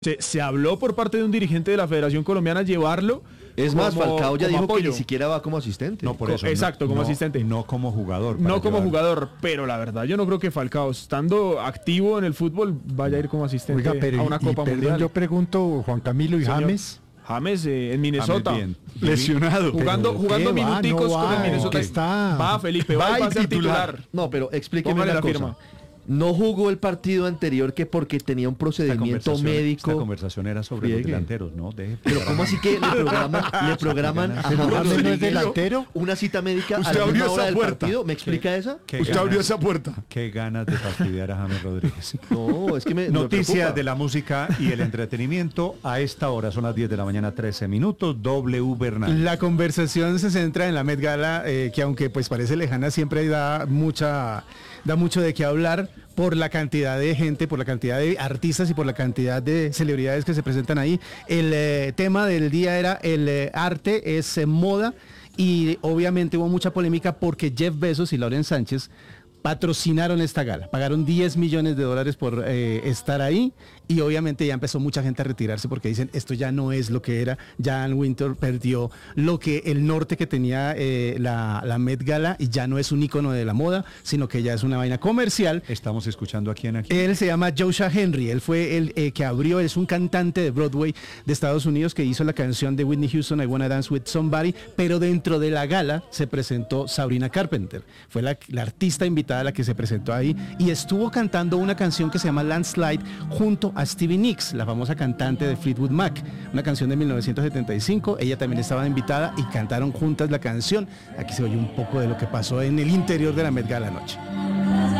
Se habló por parte de un dirigente de la Federación Colombiana llevarlo. Es más, Falcao ya dijo apoyo. que ni siquiera va como asistente. No, por eso. Exacto, como asistente. No como jugador. No como jugador, pero la verdad yo no creo que Falcao, estando activo en el fútbol, vaya a ir como asistente a una Copa Mundial. Yo pregunto, Juan Camilo y Señor. James. En Minnesota. Lesionado. Jugando minuticos con el Minnesota. Está. Va, Felipe, va a ser titular. No, pero explíqueme Póngale una la cosa. firma. No jugó el partido anterior que porque tenía un procedimiento médico. Esta conversación era sobre los delanteros, ¿no? Pero ¿cómo así que le programan a Pero James James no es Rodríguez delantero? una cita médica Usted a la abrió misma hora esa del puerta. partido? ¿Me explica esa? Usted abrió esa puerta. Qué ganas de fastidiar a James Rodríguez. No, es que me Noticias preocupa. de la música y el entretenimiento a esta hora, son las 10 de la mañana, 13 minutos, W Bernal. La conversación se centra en la Met Gala, que aunque pues parece lejana, siempre da mucho de qué hablar por la cantidad de gente, por la cantidad de artistas y por la cantidad de celebridades que se presentan ahí. El tema del día era el arte es moda, y obviamente hubo mucha polémica porque Jeff Bezos y Lauren Sánchez patrocinaron esta gala, pagaron $10 millones por estar ahí, y obviamente ya empezó mucha gente a retirarse porque dicen esto ya no es lo que era. ya Ann Wintour perdió el norte que tenía la Met Gala, y ya no es un ícono de la moda, sino que ya es una vaina comercial. Estamos escuchando a quién aquí. Él se llama Joshua Henry, él fue el que abrió, es un cantante de Broadway de Estados Unidos que hizo la canción de Whitney Houston, I Wanna Dance With Somebody, pero dentro de la gala se presentó Sabrina Carpenter, fue la artista invitada a la que se presentó ahí, y estuvo cantando una canción que se llama Landslide junto a Stevie Nicks, la famosa cantante de Fleetwood Mac, una canción de 1975, ella también estaba invitada y cantaron juntas la canción. Aquí se oye un poco de lo que pasó en el interior de la Met Gala anoche.